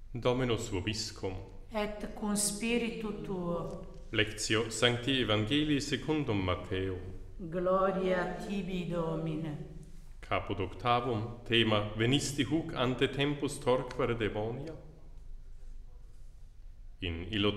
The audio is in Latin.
Dominus vobiscum. Et cum spiritu tuo. Lectio Sancti Evangelii secundum Matteo. Gloria tibi, Domine. Caput octavum. Thema: Venisti huc ante tempus torquere demonia. In illo